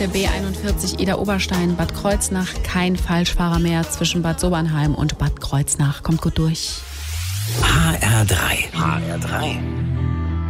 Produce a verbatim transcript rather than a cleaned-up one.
der B einundvierzig Ida-Oberstein, Bad Kreuznach. Kein Falschfahrer mehr zwischen Bad Sobernheim und Bad Kreuznach. Kommt gut durch. H R drei. H R drei.